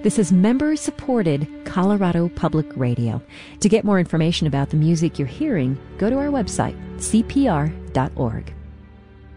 This is member-supported Colorado Public Radio. To get more information about the music you're hearing, go to our website, cpr.org.